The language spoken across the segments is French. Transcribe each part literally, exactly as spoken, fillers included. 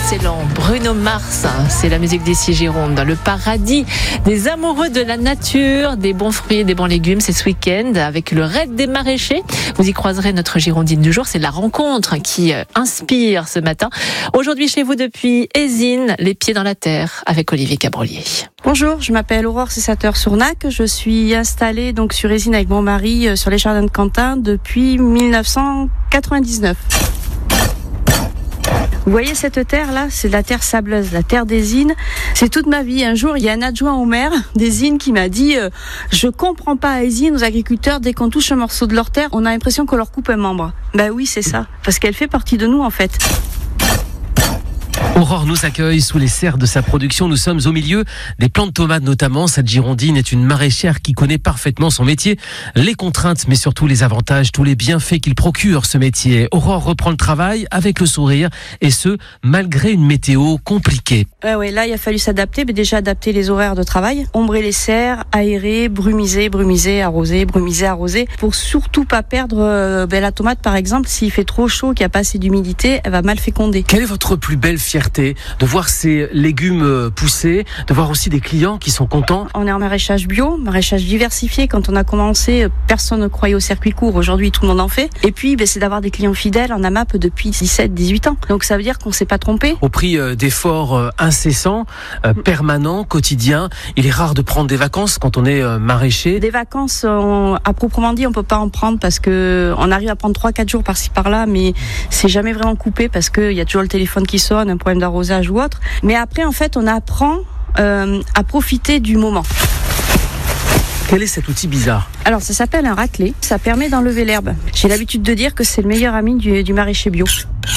excellent. Bruno Mars, c'est la musique d'ici Gironde. Le paradis des amoureux de la nature, des bons fruits et des bons légumes, c'est ce week-end avec le raid des maraîchers. Vous y croiserez notre Girondine du jour, c'est la rencontre qui inspire ce matin. Aujourd'hui chez vous depuis Ézines, les pieds dans la terre avec Olivier Cabrolier. Bonjour, je m'appelle Aurore Cessateur-Sournac. Je suis installée donc sur Ézines avec mon mari sur les jardins de Quentin depuis mille neuf cent quatre-vingt-dix-neuf. Vous voyez cette terre-là, c'est de la terre sableuse, la terre d'Ézines. C'est toute ma vie. Un jour, il y a un adjoint au maire d'Ézines qui m'a dit euh, « Je comprends pas à Ézines, aux agriculteurs, dès qu'on touche un morceau de leur terre, on a l'impression qu'on leur coupe un membre. » Ben oui, c'est ça, parce qu'elle fait partie de nous en fait. Aurore nous accueille sous les serres de sa production. Nous sommes au milieu des plants de tomates notamment. Cette Girondine est une maraîchère qui connaît parfaitement son métier, les contraintes mais surtout les avantages, tous les bienfaits qu'il procure ce métier. Aurore reprend le travail avec le sourire et ce, malgré une météo compliquée. Ouais, ouais, là il a fallu s'adapter, mais déjà adapter les horaires de travail, ombrer les serres, aérer, brumiser, brumiser, arroser, brumiser, arroser, pour surtout pas perdre euh, ben, la tomate par exemple. S'il fait trop chaud, qu'il n'y a pas assez d'humidité, elle va mal féconder. Quelle est votre plus belle fierté de voir ces légumes pousser, de voir aussi des clients qui sont contents? On est en maraîchage bio, maraîchage diversifié. Quand on a commencé, personne ne croyait au circuit court. Aujourd'hui, tout le monde en fait. Et puis, ben, c'est d'avoir des clients fidèles en AMAP depuis dix-sept dix-huit ans. Donc ça veut dire qu'on ne s'est pas trompé. Au prix euh, d'efforts euh, incessants, euh, permanents, quotidiens, il est rare de prendre des vacances quand on est euh, maraîcher. Des vacances, on, à proprement dit, on peut pas en prendre parce que on arrive à prendre trois quatre jours par-ci par-là, mais c'est jamais vraiment coupé parce qu'il y a toujours le téléphone qui sonne, un problème d'arrosage ou autre. Mais après, en fait, on apprend euh, à profiter du moment. Quel est cet outil bizarre? Alors, ça s'appelle un raclé. Ça permet d'enlever l'herbe. J'ai l'habitude de dire que c'est le meilleur ami du, du maraîcher bio.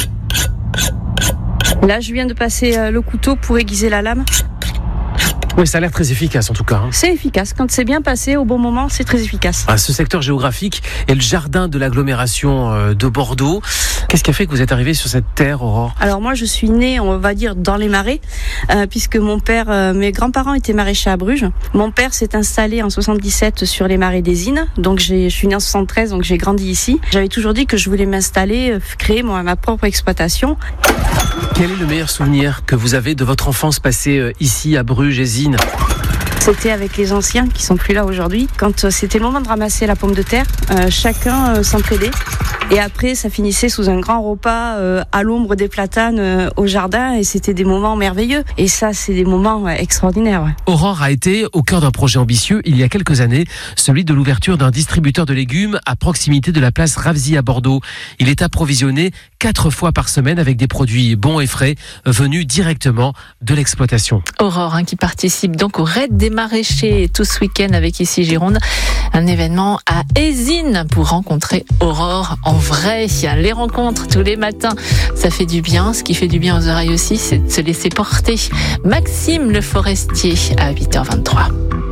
Là, je viens de passer euh, le couteau pour aiguiser la lame. Oui, ça a l'air très efficace en tout cas. Hein. C'est efficace. Quand c'est bien passé au bon moment, c'est très efficace. Ah, ce secteur géographique est le jardin de l'agglomération de Bordeaux. Qu'est-ce qui a fait que vous êtes arrivée sur cette terre, Aurore? Alors moi, je suis née, on va dire, dans les marais, euh, puisque mon père, euh, mes grands-parents étaient maraîchers à Bruges. Mon père s'est installé en soixante-dix-sept sur les marais d'Ézines. Donc j'ai, je suis née en soixante-treize, donc j'ai grandi ici. J'avais toujours dit que je voulais m'installer, créer moi, ma propre exploitation. Quel est le meilleur souvenir que vous avez de votre enfance passée ici à Bruges, Ézines? C'était avec les anciens qui sont plus là aujourd'hui. Quand c'était le moment de ramasser la pomme de terre, euh, chacun euh, s'entraidait. Et après, ça finissait sous un grand repas euh, à l'ombre des platanes euh, au jardin. Et c'était des moments merveilleux. Et ça, c'est des moments ouais, extraordinaires. Ouais. Aurore a été au cœur d'un projet ambitieux il y a quelques années, celui de l'ouverture d'un distributeur de légumes à proximité de la place Ravzy à Bordeaux. Il est approvisionné quatre fois par semaine avec des produits bons et frais venus directement de l'exploitation. Aurore hein, qui participe donc au raid des maraîchers tout ce week-end avec ici Gironde, un événement à Ézines pour rencontrer Aurore en vrai. Les rencontres tous les matins, ça fait du bien. Ce qui fait du bien aux oreilles aussi, c'est de se laisser porter. Maxime Le Forestier à huit heures vingt-trois.